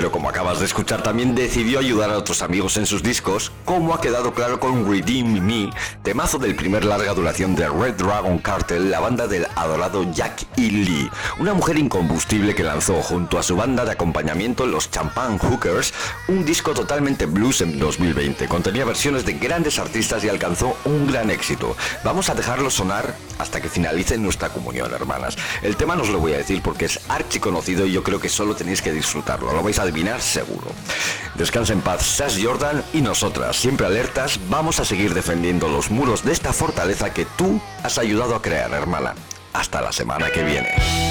pero como acabas de escuchar también decidió ayudar a otros amigos en sus discos, como ha quedado claro con Redeem Me, temazo del primer larga duración de Red Dragon Cartel, la banda del adorado Jack E. Lee, una mujer incombustible que lanzó junto a su banda de acompañamiento los Champagne Hookers un disco totalmente blues en 2020. Contenía versiones de grandes artistas y alcanzó un gran éxito. Vamos a dejarlo sonar hasta que finalice nuestra comunión, hermanas. El tema no os lo voy a decir porque es archiconocido y yo creo que solo tenéis que disfrutarlo. Lo vais a adivinar seguro. Descansa en paz, Sash Jordan, y nosotras, siempre alertas, vamos a seguir defendiendo los muros de esta fortaleza que tú has ayudado a crear, hermana. Hasta la semana que viene.